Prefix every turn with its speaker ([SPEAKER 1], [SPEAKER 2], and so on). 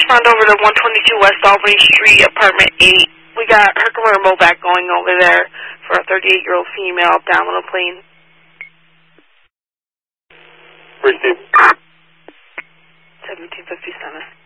[SPEAKER 1] respond over to 122 West Albany Street, apartment 8. We got Herkimer and Movac going over there for a 38-year-old female, abdominal pain.
[SPEAKER 2] Receive.
[SPEAKER 1] 1757.